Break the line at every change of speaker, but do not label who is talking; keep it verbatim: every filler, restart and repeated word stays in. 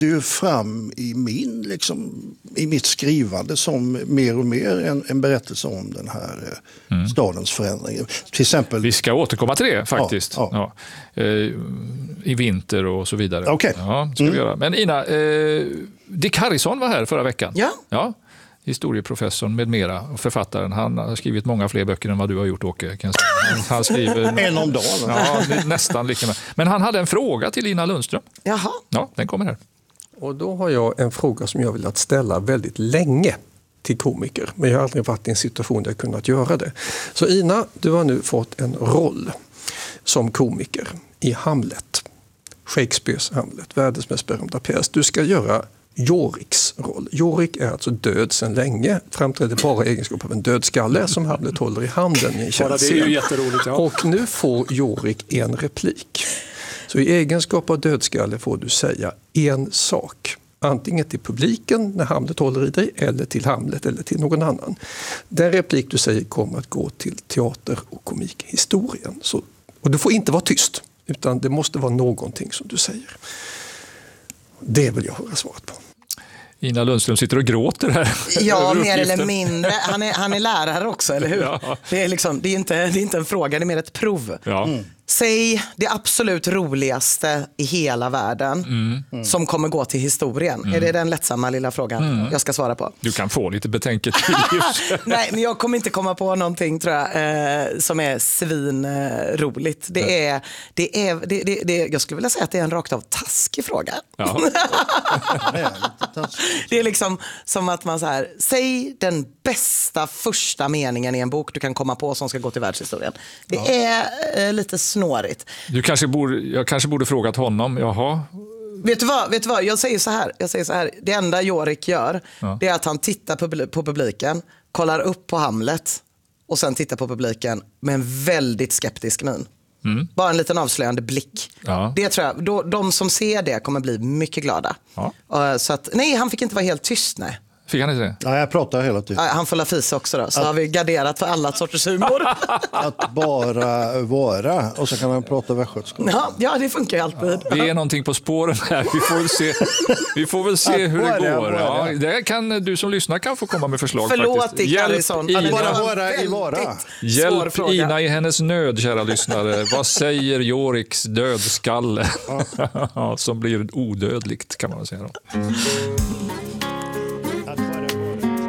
ju fram i min liksom, i mitt skrivande som mer och mer en, en berättelse om den här mm. stadens förändring. Till exempel,
vi ska återkomma till det faktiskt. Ja, ja. Ja. Eh, I vinter och så vidare.
Okay.
Ja, ska mm. vi göra. Men Ina, eh, Dick Harrison var här förra veckan.
Ja.
Ja. Historieprofessorn med mera och författaren. Han har skrivit många fler böcker än vad du har gjort, Åke. Kan jag säga. Han, han skriver
en om dagen.
Ja, nästan lika med. Men han hade en fråga till Ina Lundström.
Jaha.
Ja, den kommer här.
Och då har jag en fråga som jag vill att ställa väldigt länge till komiker. Men jag har aldrig varit i en situation där jag kunnat göra det. Så Ina, du har nu fått en roll som komiker i Hamlet. Shakespeares Hamlet, världens mest berömda pjäs. Du ska göra Yoriks roll. Yorik är alltså död sedan länge. Framträder bara i egenskap av en dödskalle som Hamlet håller i handen i en känd
det är ju jätteroligt, ja.
Och nu får Yorik en replik. Så i egenskap av dödskalle får du säga en sak. Antingen till publiken när Hamlet håller i dig eller till Hamlet eller till någon annan. Den replik du säger kommer att gå till teater- och komikhistorien. Så, och du får inte vara tyst utan det måste vara någonting som du säger. Det vill jag höra svaret på.
Ina Lundström sitter och gråter här.
Ja, mer eller mindre. Han är, han är lärare också, eller hur? Ja. Det är liksom, det är inte, det är inte en fråga, det är mer ett prov.
Ja. Mm.
Säg det absolut roligaste i hela världen mm. Mm. som kommer gå till historien. Mm. Är det den lättsamma lilla frågan mm. jag ska svara på?
Du kan få lite betänketid.
Nej, men jag kommer inte komma på någonting tror jag, eh, som är svinroligt. Eh, det är, det är, det, det, det, jag skulle vilja säga att det är en rakt av taskig fråga. Ja. Det är liksom som att man så här, säg den bästa första meningen i en bok du kan komma på som ska gå till världshistorien. Det ja. är eh, lite snårigt.
Du kanske borde, jag kanske borde frågat honom, jaha.
Vet du vad, vet du vad? Jag säger så här, jag säger så här. Det enda Yorik gör, ja. det är att han tittar på, på publiken, kollar upp på Hamlet och sen tittar på publiken med en väldigt skeptisk min. Mm. Bara en liten avslöjande blick. Ja. Det tror jag, då, de som ser det kommer bli mycket glada. Ja. Uh, så att, nej, han fick inte vara helt tyst, nej.
Fick han inte det?
Ja, jag pratar hela tiden.
Han får la fisa också då, så att, har vi garderat för alla sorters humor.
Att bara vara, och så kan han prata västgötska.
Ja, ja, det funkar ju alltid.
Ja, vi är någonting på spåren här, vi får väl se, vi får väl se hur det går. Ja, det kan, du som lyssnar kan få komma med förslag.
Förlåt,
faktiskt.
Dick Harrison.
Ina,
bara vara i vara.
Hjälp Ina i hennes nöd, kära lyssnare. Vad säger Yoriks dödskalle? Ja. Som blir odödligt, kan man säga då.